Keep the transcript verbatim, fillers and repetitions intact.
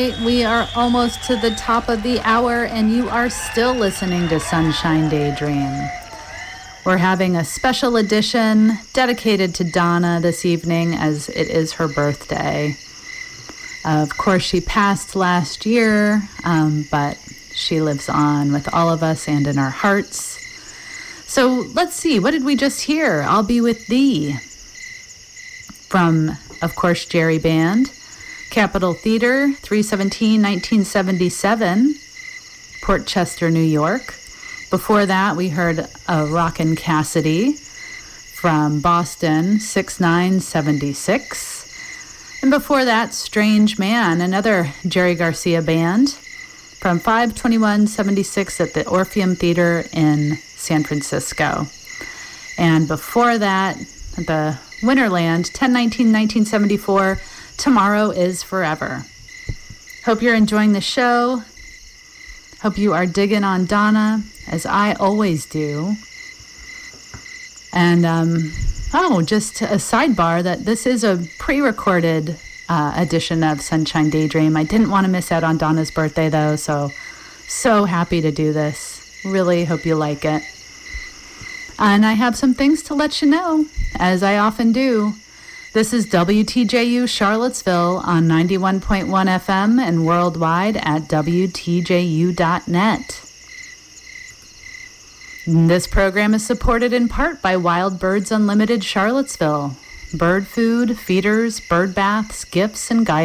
right, we are almost to the top of the hour, and you are still listening to Sunshine Daydream. We're having a special edition dedicated to Donna this evening, as it is her birthday. Uh, of course, she passed last year, um, but she lives on with all of us and in our hearts. So let's see, what did we just hear? I'll Be With Thee. From, of course, Jerry Band. Capitol Theater, three seventeen nineteen seventy-seven, Port Chester, New York. Before that, we heard a Rockin' Cassidy from Boston, six nine seventy-six. And before that, Strange Man, another Jerry Garcia band from five twenty-one seventy-six at the Orpheum Theater in San Francisco. And before that, at the Winterland, ten nineteen nineteen seventy-four, Tomorrow Is Forever. Hope you're enjoying the show. Hope you are digging on Donna, as I always do. And, um, oh, just a sidebar that this is a pre-recorded uh, edition of Sunshine Daydream. I didn't want to miss out on Donna's birthday, though, so, so happy to do this. Really hope you like it. And I have some things to let you know, as I often do. This is W T J U Charlottesville on ninety-one point one F M and worldwide at W T J U dot net. This program is supported in part by Wild Birds Unlimited Charlottesville. Bird food, feeders, bird baths, gifts, and guidance.